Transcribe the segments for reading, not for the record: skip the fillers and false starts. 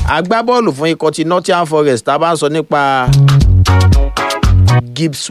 agbábọ́ọ̀lù fún ikọ̀ ti Nottingham Forest tá a bá ń sọ nípa Gibbs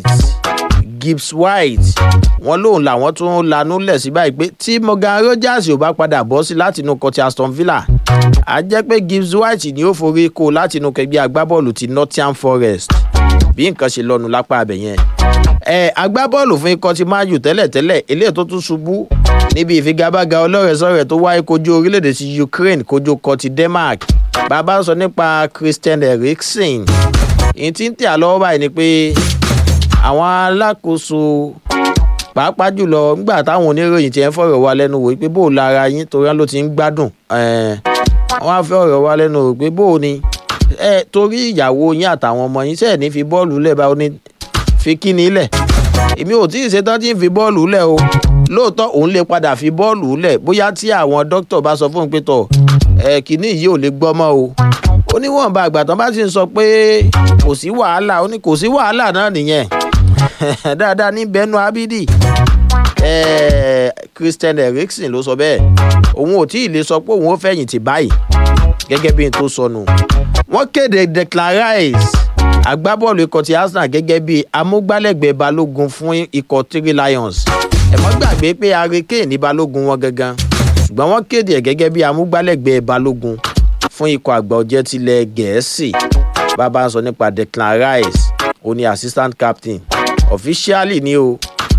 White wọ́n lóun làwọn tún lanú lẹ̀ sí báyìí pé tí Morgan Rogers ò bá padà bọ́ sí láti inú ikọ̀ ti Aston Villa á jẹ́ pé Gibbs White ni ó forí kó láti inú kẹgbẹ́ agbábọ́ọ̀lù ti Nottingham Forest bí nǹkan ṣe lọ́nu lápá abẹ yẹn. Agbábọ́ọ̀lù fún ikọ̀ ti Man U tẹ́lẹ̀tẹ́lẹ̀ eléyìí tó tún ṣubú níbi ìfigagbága ọlọ́rẹ̀ẹ́sọ̀rẹ̀ tó wáyé kojú orílẹ̀-èdè ti Ukraine kojú ikọ̀ ti Denmark. Bàbá ń sọ nípa Christian Eriksen. Ìyẹn tí ń tẹ̀ àlọ́wọ́ báyìí ni pé àwọn alákòóso pàápàá jùlọ nígbà táwọn oníròyìn ti ń fọ̀rọ̀ wá lẹ́nu wò pé bó lára yín torí ló ti ń gbádùn wọ́n á fẹ́ ọ̀rọ̀ wá lẹ́nu wò pé bó ni torí ìyàwó yín àtàwọn ọmọ yín sẹ́ẹ̀ ní fi bọ́ọ̀lù lẹ̀ bá ní fi kíni lẹ̀ èmi ò tí ì ṣetán tí ń fi bọ́ọ̀lù lẹ̀ o lóòótọ́ òun lè padà fi bọ́ọ̀lù lẹ̀ bóyá tí àwọn dókítà bá sọ fún un pé tọ̀ kíní yìí ò lè gbọ́ mọ́ o ó ní wọ́n bá àgbà tán bá sì ń sọ pé kò sí wàhálà ó ní kò sí wàhálà náà nìyẹn dáadáa ní bẹnu abidi Christian Eriksen ló sọ bẹ́ẹ̀ òun ò tí ì lè sọ pé òun ó fẹ̀yìntì báyìí gẹ́gẹ́ bí n tó sọnù wọ́n kéde Declan Rice agbábọ́ọ̀lù ikọ̀ ti Arsenal gẹ́gẹ́ bí amúgbálẹ́gbẹ̀ẹ́ balógun fún ikọ̀ Three Lions ẹ má gbàgbé pé Harry Kane ní balógun wọn gangan ṣùgbọ́n wọ́n kéde ẹ̀ gẹ́gẹ́ bí amúgbálẹ́gbẹ̀ẹ́ balógun fún ikọ̀ àgbà ọ̀jẹ̀ tilẹ̀ Gẹ̀ẹ́sì bàbá ń sọ nípa Declan Rice ó ní assistant captain officially ni o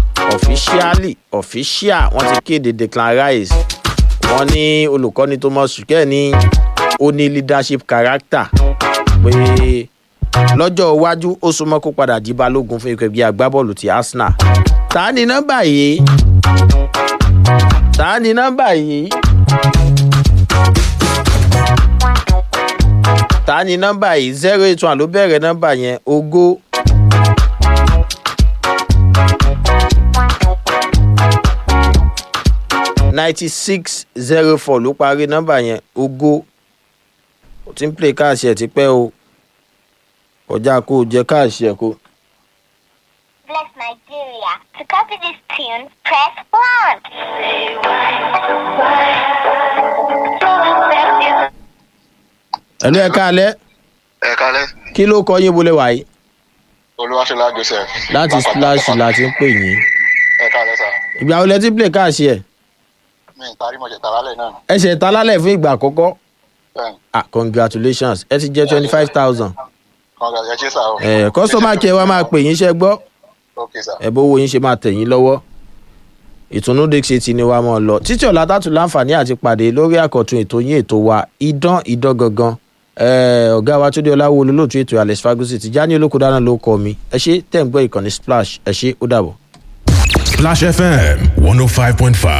official wọ́n ti kéde Declan Rice wọ́n ní olùkọ́ni Thomas Tuchel ní ó ní leadership character pé lọ́jọ́ iwájú ó súnmọ́ kó padà di balógun fún ikọ̀ ẹgbẹ́ agbábọ́ọ̀lù ti Arsenal. Ta ni nọ́mbà yìí 081 ló bẹ̀rẹ̀ nọ́mbà yẹn Ògo 9604 ló parí nọ́mbà yẹn Ògo ó ti ń play káàṣì ẹ̀ ti pẹ́ o kọjá kó o jẹ káàṣì ẹ̀ kó. Bless Nigeria. To copy this tune, press 1. Ẹ̀lú ẹ káalẹ́. Ẹ káalẹ́. Kí ló kọ yín bolẹ̀ wáyé? Olúwaṣọlá Joseph. Láti Splash láti ń pè yín. Ẹ káalẹ́ sà. Ìgbà wo lẹ ti play káàṣì ẹ̀? Mi ì parí mọ̀jẹ̀ tàlálẹ̀ náà. Ẹ ṣe tàlálẹ̀ fún ìgbà àkọ́kọ́. Bẹ́ẹ̀ni. Congratulations ẹ ti jẹ́ 25,000. Ẹ ṣé sà o. Customer care wa máa pè yín ṣẹ́ gbọ́. Okay sà. Ẹ bówó yín ṣe máa tẹ̀ yín lọ́wọ́. Ìtùnú Dixie ti ni wa mọ̀ lọ. Títí ọ̀la tátù láǹfààní àti pàdé lórí àkọ́tún ètò yín ètò wa idán gangan. Ọ̀gá wa Túndé Ọláwó olólùtú ètò Alex Ferguson ti já ní Olókùdáná ló kọ mi. Ẹ ṣé tẹ̀ ń gbọ́ ìkànnì Splash. Ẹ ṣé ó dàbọ̀. Splash FM 105.5.